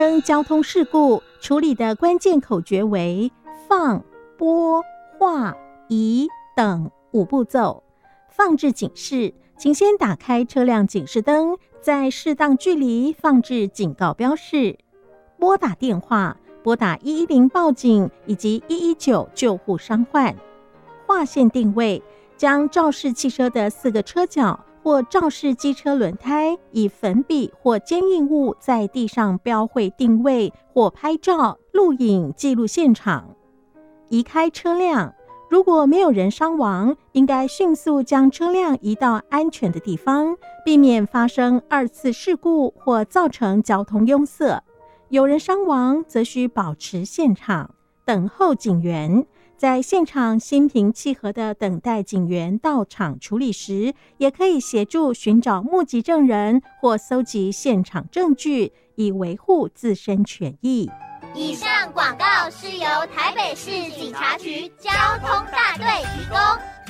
交通事故处理的关键口诀为放、拨、画、移等5步骤。放置警示，请先打开车辆警示灯，在适当距离放置警告标示。拨打电话，拨打110报警以及119救护伤患。划线定位，将肇事汽车的4个车脚或肇事机车轮胎以粉笔或坚硬物在地上标绘定位或拍照、录影记录现场。移开车辆，如果没有人伤亡，应该迅速将车辆移到安全的地方，避免发生2次事故或造成交通拥塞。有人伤亡，则需保持现场，等候警员。在现场心平气和地等待警员到场处理时，也可以协助寻找目击证人或搜集现场证据，以维护自身权益。 以上广告是由台北市警察局交通大队提供。